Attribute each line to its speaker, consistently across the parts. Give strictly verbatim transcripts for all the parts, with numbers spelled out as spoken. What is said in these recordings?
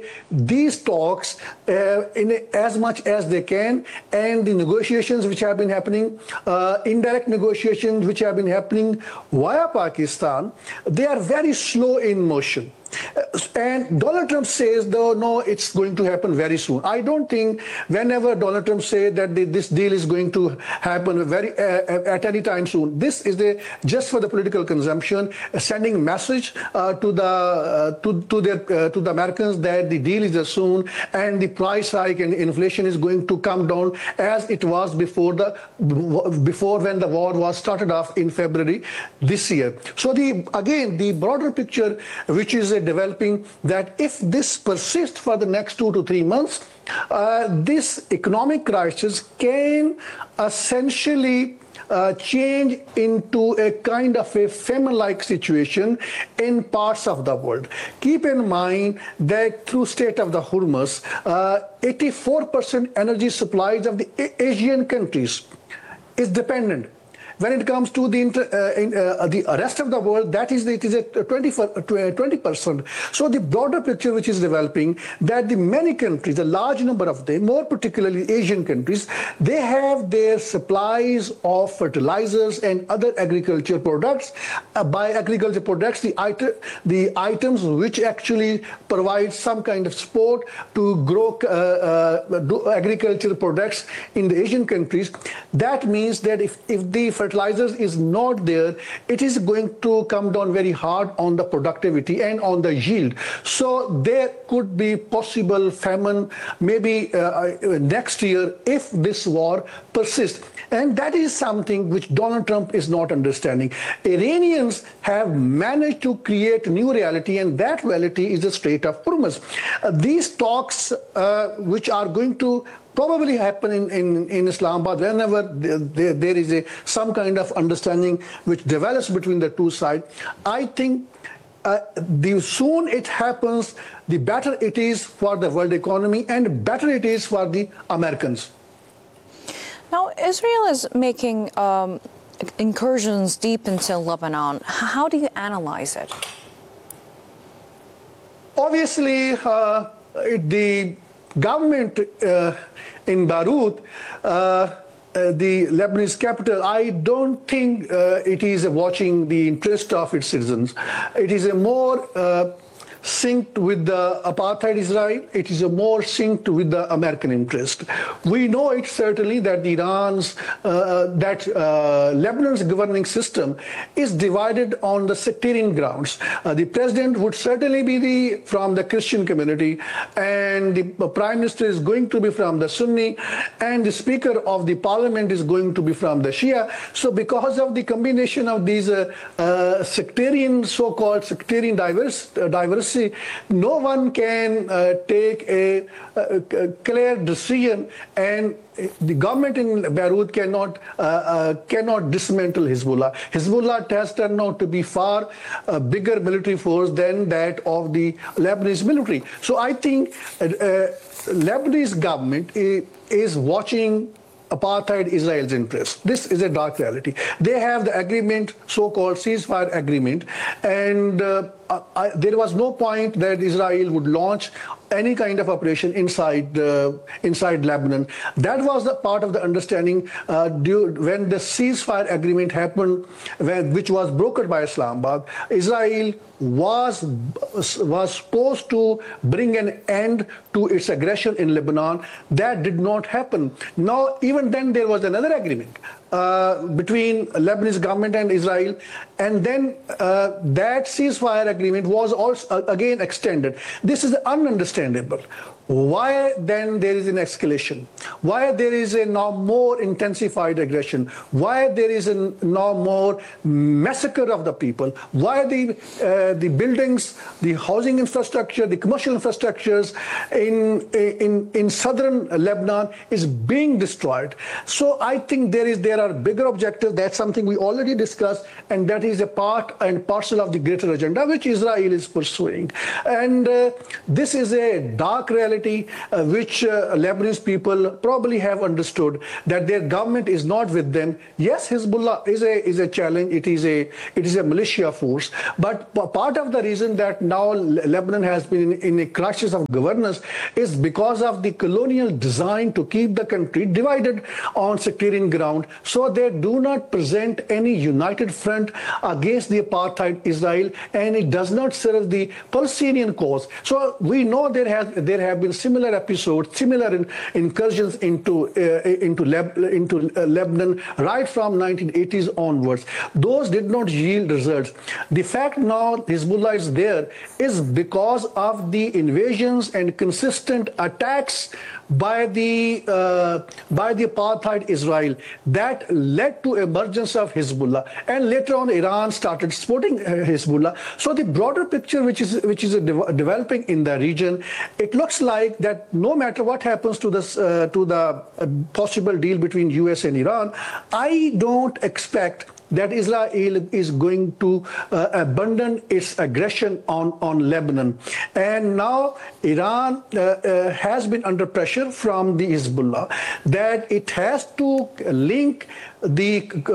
Speaker 1: these talks uh, in a, as much as they can, and the negotiations which have been happening, uh, indirect negotiations which have been happening via Pakistan, they are very slow in motion. And Donald Trump says, though, no, it's going to happen very soon. I don't think whenever Donald Trump says that the, this deal is going to happen very uh, at any time soon, this is the, just for the political consumption, uh, sending message uh, to the uh, to to the uh, to the Americans that the deal is there soon and the price hike and inflation is going to come down as it was before the before when the war was started off in February this year. So the again the broader picture, which is developing, that if this persists for the next two to three months, uh, this economic crisis can essentially uh, change into a kind of a famine-like situation in parts of the world. Keep in mind that through Strait of the Hormuz, uh, eighty-four percent energy supplies of the Asian countries is dependent. When it comes to the inter, uh, in, uh, the rest of the world, that is it is at twenty percent. So the broader picture which is developing, that the many countries, a large number of them, more particularly Asian countries, they have their supplies of fertilizers and other agriculture products. Uh, by agriculture products, the, item, the items which actually provide some kind of support to grow uh, uh, do agricultural products in the Asian countries. That means that if, if the fertilizers is not there, it is going to come down very hard on the productivity and on the yield. So there could be possible famine maybe uh, next year if this war persists. And that is something which Donald Trump is not understanding. Iranians have managed to create a new reality, and that reality is the Strait of Hormuz. Uh, these talks, uh, which are going to probably happen in, in, in Islamabad whenever there, there, there is a, some kind of understanding which develops between the two sides. I think uh, the soon it happens, the better it is for the world economy and better it is for the Americans.
Speaker 2: Now, Israel is making um, incursions deep into Lebanon. How do you analyze it?
Speaker 1: Obviously, uh, the government uh, in Beirut, uh, uh, the Lebanese capital, I don't think uh, it is watching the interest of its citizens. It is a more uh, synced with the apartheid Israel. It is a more synced with the American interest. We know it certainly that Iran's, uh, that uh, Lebanon's governing system is divided on the sectarian grounds. Uh, the president would certainly be the, from the Christian community, and the prime minister is going to be from the Sunni, and the speaker of the parliament is going to be from the Shia. So because of the combination of these uh, uh, sectarian, so-called sectarian diverse, uh, diversity, no one can uh, take a, a, a clear decision, and the government in Beirut cannot uh, uh, cannot dismantle Hezbollah. Hezbollah has turned out to be far uh, bigger military force than that of the Lebanese military. So I think uh, uh, Lebanese government is, is watching apartheid Israel's interest. This is a dark reality. They have the agreement, so-called ceasefire agreement, and uh, I, there was no point that Israel would launch any kind of operation inside uh, inside Lebanon. That was the part of the understanding uh, due, when the ceasefire agreement happened, when, which was brokered by Islamabad. Israel was was supposed to bring an end to its aggression in Lebanon. That did not happen. Now, even then, there was another agreement uh, between Lebanese government and Israel, and then uh, that ceasefire agreement was also uh, again extended. This is ununderstandable. Why then there is an escalation? Why there is a now more intensified aggression? Why there is a now more massacre of the people? Why the uh, the buildings, the housing infrastructure, the commercial infrastructures in in in southern Lebanon is being destroyed? So I think there is there are bigger objectives. That's something we already discussed, and that is a part and parcel of the greater agenda which Israel is pursuing. And uh, this is a dark reality reality uh, which uh, Lebanese people probably have understood, that their government is not with them. Yes, Hezbollah is a is a challenge. It is a it is a militia force. But p- part of the reason that now Lebanon has been in, in a crisis of governance is because of the colonial design to keep the country divided on sectarian ground. So they do not present any united front against the apartheid Israel, and it does not serve the Palestinian cause. So we know there has there have been similar episodes, similar in, incursions into uh, into Leb, into uh, Lebanon right from nineteen eighties onwards. Those did not yield results. The fact now Hezbollah is there is because of the invasions and consistent attacks by the uh, by the apartheid Israel that led to emergence of Hezbollah, and later on Iran started supporting uh, Hezbollah. So the broader picture which is which is de- developing in the region, it looks like that no matter what happens to this uh, to the uh, possible deal between U S and Iran, I don't expect that Israel is going to uh, abandon its aggression on, on Lebanon. And now Iran uh, uh, has been under pressure from the Hezbollah that it has to link the uh,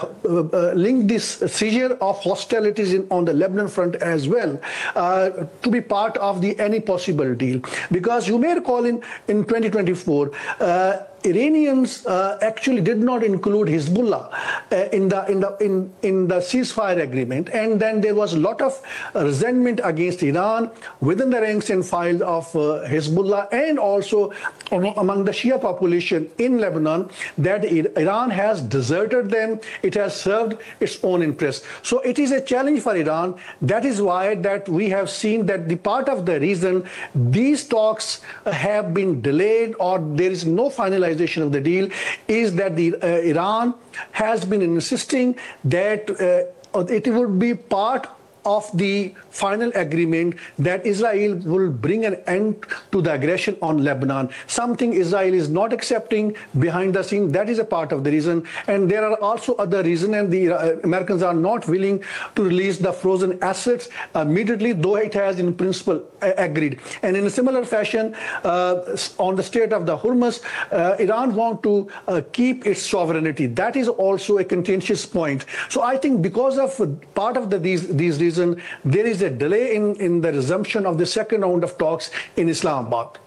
Speaker 1: uh, link this seizure of hostilities in, on the Lebanon front as well uh, to be part of the any possible deal. Because you may recall in, in twenty twenty-four, uh, Iranians uh, actually did not include Hezbollah uh, in the in the in, in the ceasefire agreement, and then there was a lot of uh, resentment against Iran within the ranks and files of uh, Hezbollah, and also among the Shia population in Lebanon, that Iran has deserted them. It has served its own interests. So it is a challenge for Iran. That is why that we have seen that the part of the reason these talks have been delayed or there is no finalization of the deal is that the uh, Iran has been insisting that uh, it would be part of the final agreement that Israel will bring an end to the aggression on Lebanon. Something Israel is not accepting behind the scene. That is a part of the reason. And there are also other reasons, and the uh, Americans are not willing to release the frozen assets immediately, though it has in principle uh, agreed. And in a similar fashion, uh, on the state of the Hormuz, uh, Iran want to uh, keep its sovereignty. That is also a contentious point. So I think because of part of the, these, these reasons, there is a delay in, in the resumption of the second round of talks in Islamabad.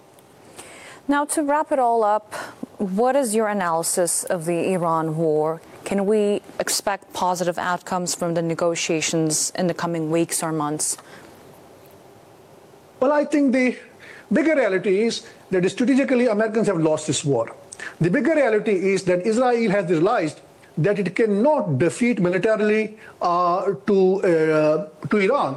Speaker 2: Now, to wrap it all up, what is your analysis of the Iran war? Can we expect positive outcomes from the negotiations in the coming weeks or months?
Speaker 1: Well, I think the bigger reality is that strategically Americans have lost this war. The bigger reality is that Israel has realized that it cannot defeat militarily uh, to, uh, to Iran.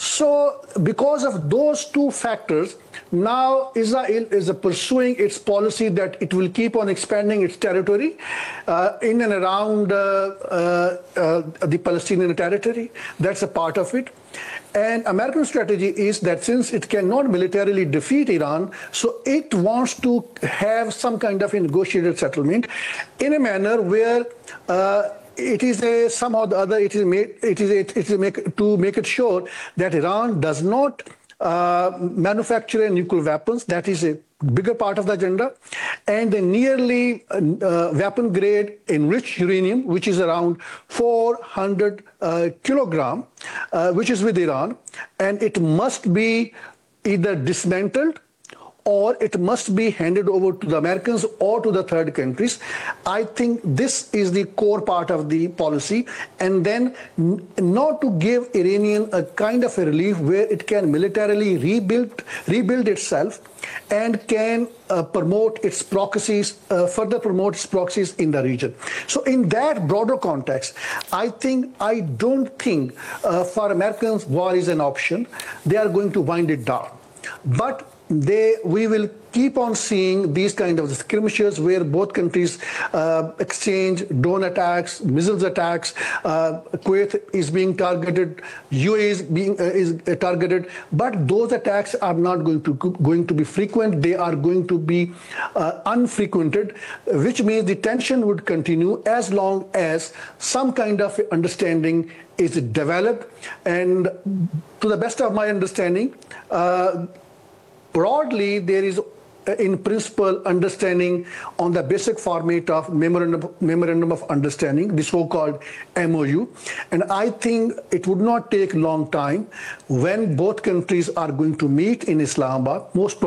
Speaker 1: So because of those two factors, now Israel is pursuing its policy that it will keep on expanding its territory uh, in and around uh, uh, uh, the Palestinian territory. That's a part of it. And American strategy is that since it cannot militarily defeat Iran, so it wants to have some kind of a negotiated settlement in a manner where uh, it is a somehow or the other it is made it is a, it is a make, to make it sure that Iran does not uh, manufacture nuclear weapons. That is a bigger part of the agenda, and the nearly uh, weapon grade enriched uranium, which is around four hundred uh, kilogram, uh, which is with Iran, and it must be either dismantled or it must be handed over to the Americans or to the third countries. I think this is the core part of the policy, and then n- not to give Iranian a kind of a relief where it can militarily rebuild, rebuild itself and can uh, promote its proxies, uh, further promote its proxies in the region. So in that broader context, I think, I don't think uh, for Americans war is an option. They are going to wind it down. But They, we will keep on seeing these kind of skirmishes where both countries uh, exchange drone attacks, missiles attacks. Uh, Kuwait is being targeted, U A E is being uh, is targeted, but those attacks are not going to going to be frequent. They are going to be uh, unfrequented, which means the tension would continue as long as some kind of understanding is developed. And to the best of my understanding, Uh, broadly, there is, uh, in principle, understanding on the basic format of memorandum, memorandum of understanding, the so-called M O U. And I think it would not take long time when both countries are going to meet in Islamabad, most